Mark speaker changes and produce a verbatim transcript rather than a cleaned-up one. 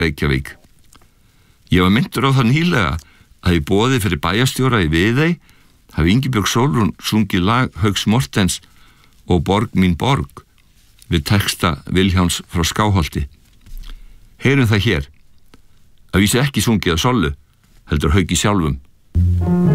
Speaker 1: Reykjavík. Ég var myndur á það nýlega að í boði fyrir bæjarstjóra í Viðey hafi Ingibjörg Sólrún sungið lag Hauks Mortens og Borg mín borg við texta Vilhjálms frá Skáholti. Heyrum það hér. Að vísu ekki sungið af Sollu, heldur Hauki sjálfum.